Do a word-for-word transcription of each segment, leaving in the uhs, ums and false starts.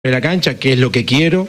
de la cancha, que es lo que quiero.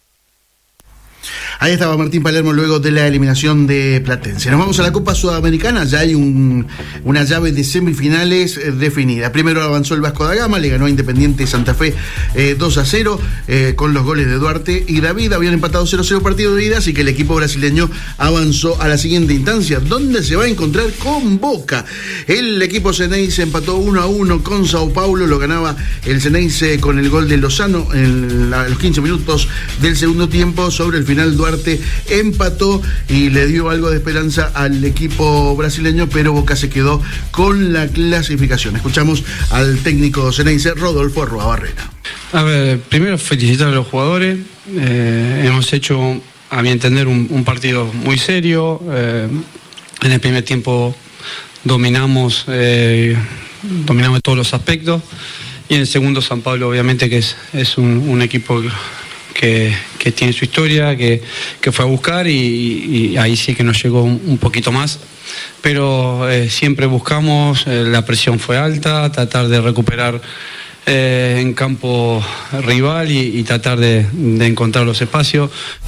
Ahí estaba Martín Palermo luego de la eliminación de Platense. Nos vamos a la Copa Sudamericana, ya hay un, una llave de semifinales eh, definida. Primero avanzó el Vasco da Gama, le ganó a Independiente Santa Fe eh, dos a cero eh, con los goles de Duarte y David. Habían empatado cero a cero partido de ida, así que el equipo brasileño avanzó a la siguiente instancia, donde se va a encontrar con Boca. El equipo Ceneice empató uno a uno con Sao Paulo, lo ganaba el Ceneice con el gol de Lozano en la, los quince minutos del segundo tiempo. Sobre el final Duarte empató y le dio algo de esperanza al equipo brasileño, pero Boca se quedó con la clasificación. Escuchamos al técnico Ceneice, Rodolfo Arruabarrena. A ver, primero felicitar a los jugadores. Eh, hemos hecho, a mi entender, un, un partido muy serio. Eh, en el primer tiempo dominamos, eh, dominamos todos los aspectos. Y en el segundo, San Pablo, obviamente, que es, es un, un equipo que, que tiene su historia, que, que fue a buscar y, y ahí sí que nos llegó un, un poquito más. Pero eh, siempre buscamos, eh, la presión fue alta, tratar de recuperar eh, en campo rival y, y tratar de, de encontrar los espacios.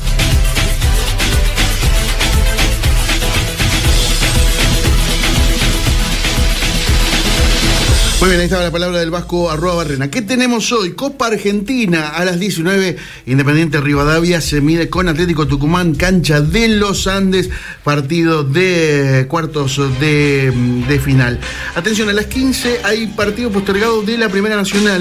Muy bien, ahí estaba la palabra del Vasco Arruabarrena. ¿Qué tenemos hoy? Copa Argentina a las diecinueve. Independiente Rivadavia se mide con Atlético Tucumán, cancha de los Andes, partido de cuartos de, de final. Atención, a las quince hay partido postergado de la Primera Nacional,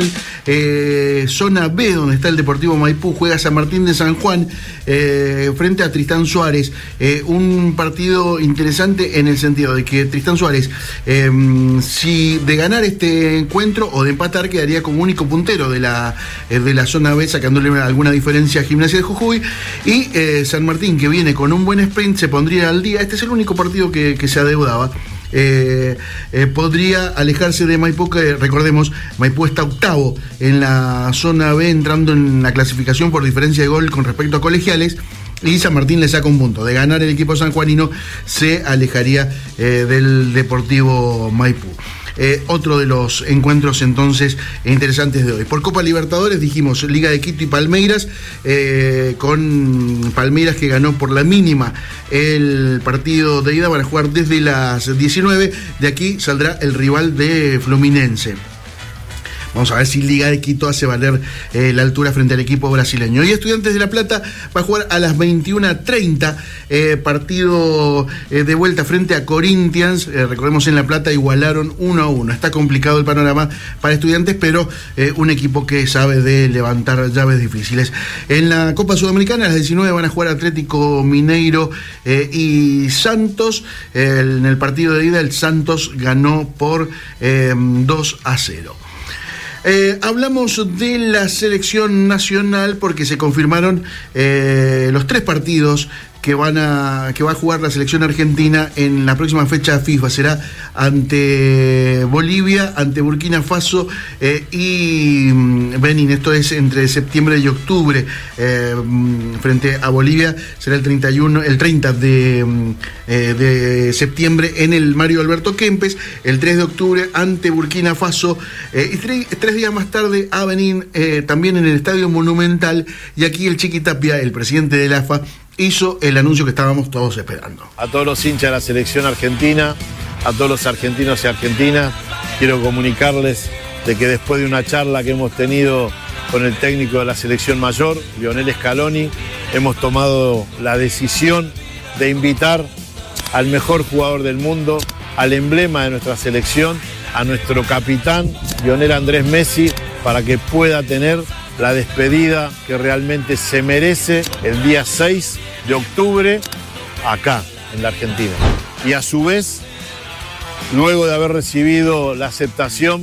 eh, zona B, donde está el Deportivo Maipú. Juega San Martín de San Juan eh, frente a Tristán Suárez. Eh, un partido interesante en el sentido de que Tristán Suárez, eh, si de ganar este encuentro o de empatar, quedaría como único puntero de la, de la zona B, sacándole alguna diferencia a Gimnasia de Jujuy. Y eh, San Martín, que viene con un buen sprint, se pondría al día. Este es el único partido que, que se adeudaba. Eh, eh, podría alejarse de Maipú, que recordemos, Maipú está octavo en la zona B, entrando en la clasificación por diferencia de gol con respecto a Colegiales. Y San Martín le saca un punto. De ganar el equipo sanjuanino, se alejaría eh, del Deportivo Maipú. Eh, otro de los encuentros entonces interesantes de hoy. Por Copa Libertadores dijimos Liga de Quito y Palmeiras, eh, con Palmeiras que ganó por la mínima el partido de ida. Van a jugar desde las diecinueve. De aquí saldrá el rival de Fluminense. Vamos a ver si Liga de Quito hace valer eh, la altura frente al equipo brasileño. Y Estudiantes de La Plata va a jugar a las veintiuna treinta, eh, partido eh, de vuelta frente a Corinthians. Eh, recordemos, en La Plata igualaron uno a uno. Está complicado el panorama para Estudiantes, pero eh, un equipo que sabe de levantar llaves difíciles. En la Copa Sudamericana a las diecinueve van a jugar Atlético Mineiro eh, y Santos. Eh, en el partido de ida el Santos ganó por eh, dos a cero. Eh, hablamos de la selección nacional porque se confirmaron eh, los tres partidos que van a que va a jugar la selección argentina en la próxima fecha FIFA. Será ante Bolivia, ante Burkina Faso eh, y Benín. Esto es entre septiembre y octubre. Eh, frente a Bolivia será el treinta y uno, el treinta de, eh, de septiembre en el Mario Alberto Kempes. El tres de octubre ante Burkina Faso eh, y tres, tres días más tarde a Benín, eh, también en el Estadio Monumental. Y aquí el Chiqui Tapia, el presidente de la A F A, hizo el anuncio que estábamos todos esperando. A todos los hinchas de la selección argentina, a todos los argentinos y argentinas, quiero comunicarles de que después de una charla que hemos tenido con el técnico de la selección mayor, Lionel Scaloni, hemos tomado la decisión de invitar al mejor jugador del mundo, al emblema de nuestra selección, a nuestro capitán, Lionel Andrés Messi, para que pueda tener la despedida que realmente se merece el día seis de octubre acá, en la Argentina. Y a su vez, luego de haber recibido la aceptación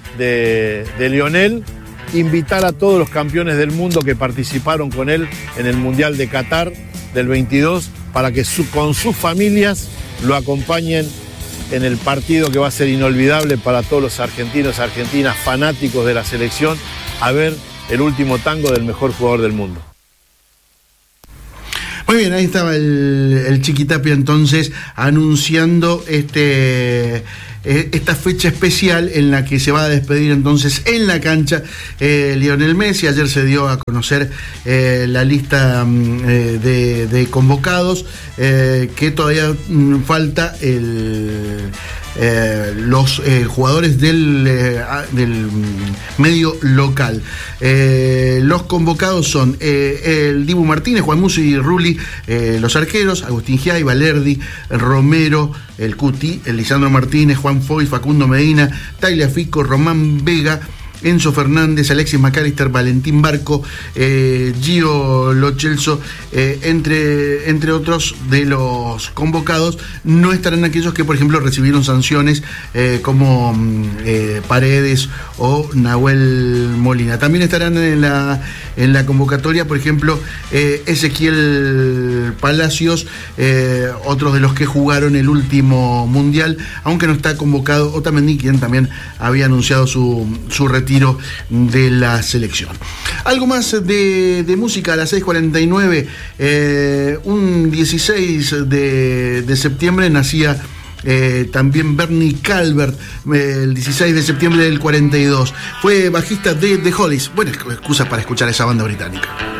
de, de Lionel, invitar a todos los campeones del mundo que participaron con él en el Mundial de Qatar del veintidós para que su, con sus familias lo acompañen en el partido que va a ser inolvidable para todos los argentinos, argentinas, fanáticos de la selección, a ver el último tango del mejor jugador del mundo. Muy bien, ahí estaba el, el Chiqui Tapia entonces anunciando este eh, esta fecha especial en la que se va a despedir entonces en la cancha eh, Lionel Messi. Ayer se dio a conocer eh, la lista eh, de, de convocados, eh, que todavía mm, falta el... Eh, los eh, jugadores del, eh, del medio local. Eh, los convocados son eh, el Dibu Martínez, Juan Musso y Rulli, eh, los arqueros, Agustín Giai, Valerdi, Romero, el Cuti, el Lisandro Martínez, Juan Foy, Facundo Medina, Tagliafico, Román Vega, Enzo Fernández, Alexis McAllister, Valentín Barco, eh, Gio Lo Celso, eh, entre, entre otros de los convocados. No estarán aquellos que, por ejemplo, recibieron sanciones eh, como eh, Paredes o Nahuel Molina. También estarán en la, en la convocatoria, por ejemplo, eh, Ezequiel Palacios, eh, otros de los que jugaron el último mundial, aunque no está convocado Otamendi, quien también había anunciado su, su retiro de la selección. Algo más de, de música a las seis cuarenta y nueve. Eh, un dieciséis de, de septiembre nacía eh, también Bernie Calvert, eh, el dieciséis de septiembre del cuarenta y dos. Fue bajista de The Hollies. Buena excusa para escuchar esa banda británica.